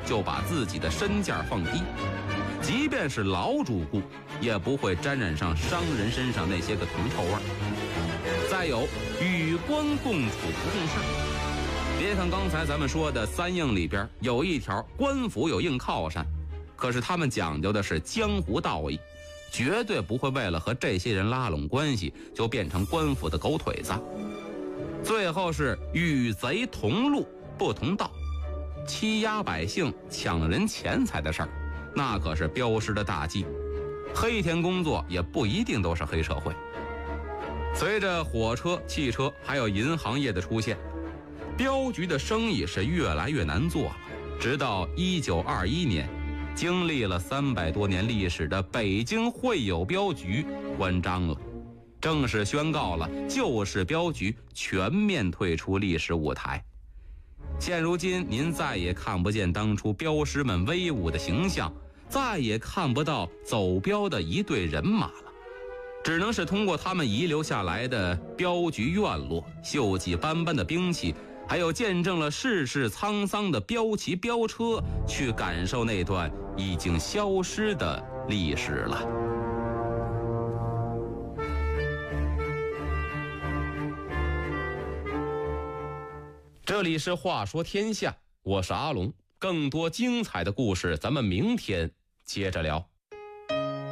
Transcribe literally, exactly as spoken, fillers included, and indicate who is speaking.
Speaker 1: 就把自己的身价放低，即便是老主顾也不会沾染上商人身上那些个铜臭味。再有与官共处不共事。别看刚才咱们说的三应里边有一条官府有硬靠山，可是他们讲究的是江湖道义，绝对不会为了和这些人拉拢关系就变成官府的狗腿子。最后是与贼同路不同道，欺压百姓抢人钱财的事儿，那可是镖师的大忌。黑田工作也不一定都是黑社会。随着火车、汽车还有银行业的出现，镖局的生意是越来越难做了。直到一九二一年，经历了三百多年历史的北京会友镖局关张了，正式宣告了旧式镖局全面退出历史舞台。现如今您再也看不见当初镖师们威武的形象，再也看不到走镖的一队人马了，只能是通过他们遗留下来的镖局院落、锈迹斑斑的兵器，还有见证了世事沧桑的镖旗镖车，去感受那段已经消失的历史了。这里是话说天下，我是阿龙，更多精彩的故事咱们明天接着聊。